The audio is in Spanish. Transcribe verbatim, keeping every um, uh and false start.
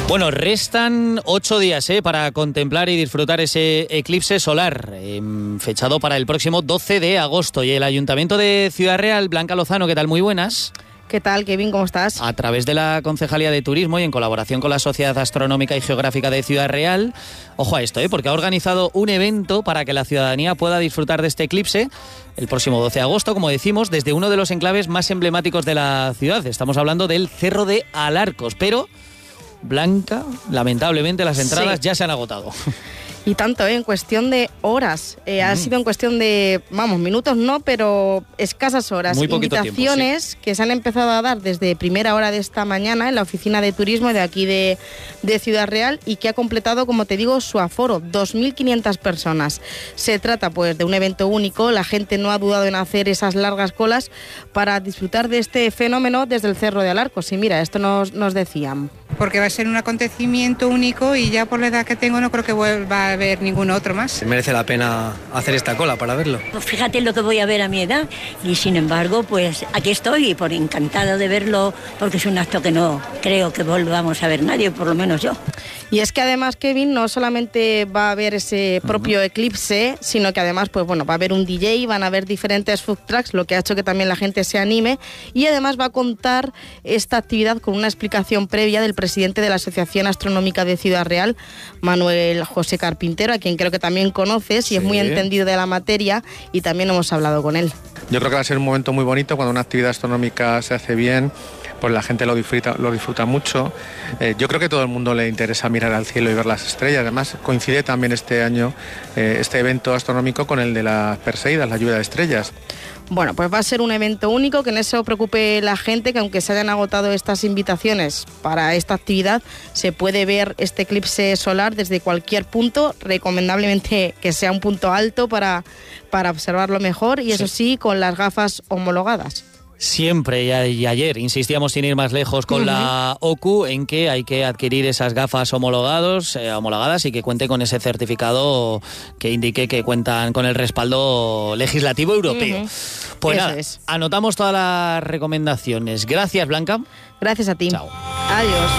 Bueno, restan ocho días ¿eh? para contemplar y disfrutar ese eclipse solar, eh, fechado para el próximo doce de agosto. Y el Ayuntamiento de Ciudad Real, Blanca Lozano, ¿qué tal? Muy buenas. ¿Qué tal, Kevin? ¿Cómo estás? A través de la Concejalía de Turismo y en colaboración con la Sociedad Astronómica y Geográfica de Ciudad Real, ojo a esto, ¿eh? porque ha organizado un evento para que la ciudadanía pueda disfrutar de este eclipse el próximo doce de agosto, como decimos, desde uno de los enclaves más emblemáticos de la ciudad. Estamos hablando del Cerro de Alarcos, pero, Blanca, lamentablemente las entradas sí. ya se han agotado. Y tanto, ¿eh? en cuestión de horas. Eh, mm. Ha sido en cuestión de, vamos, minutos no, pero escasas horas. Muy poquito Invitaciones tiempo, sí. que se han empezado a dar desde primera hora de esta mañana en la oficina de turismo de aquí de, de Ciudad Real y que ha completado, como te digo, su aforo, dos mil quinientas personas. Se trata, pues, de un evento único. La gente no ha dudado en hacer esas largas colas para disfrutar de este fenómeno desde el Cerro de Alarcos. Y mira, esto nos, nos decían. Porque va a ser un acontecimiento único y ya por la edad que tengo no creo que vuelva a haber ningún otro más. Merece la pena hacer esta cola para verlo. Pues fíjate lo que voy a ver a mi edad y sin embargo pues aquí estoy y por encantado de verlo porque es un acto que no creo que volvamos a ver nadie, por lo menos yo. Y es que además, Kevin, no solamente va a haber ese propio uh-huh. eclipse, sino que además pues bueno, va a haber un D J, van a haber diferentes food trucks, lo que ha hecho que también la gente se anime y además va a contar esta actividad con una explicación previa del presidente de la Asociación Astronómica de Ciudad Real, Manuel José Carpintero, a quien creo que también conoces y sí. es muy entendido de la materia y también hemos hablado con él. Yo creo que va a ser un momento muy bonito cuando una actividad astronómica se hace bien, pues la gente lo disfruta, lo disfruta mucho. Eh, yo creo que a todo el mundo le interesa mirar al cielo y ver las estrellas. Además, coincide también este año eh, este evento astronómico con el de las Perseidas, la lluvia de estrellas. Bueno, pues va a ser un evento único, que en eso preocupe la gente, que aunque se hayan agotado estas invitaciones para esta actividad, se puede ver este eclipse solar desde cualquier punto, recomendablemente que sea un punto alto para, para observarlo mejor y eso sí, sí con las gafas homologadas. Siempre y ayer insistíamos sin ir más lejos con uh-huh. la O C U en que hay que adquirir esas gafas homologados, eh, homologadas y que cuente con ese certificado que indique que cuentan con el respaldo legislativo europeo. Uh-huh. Pues Eso nada, es. anotamos todas las recomendaciones. Gracias, Blanca. Gracias a ti. Chao. Adiós.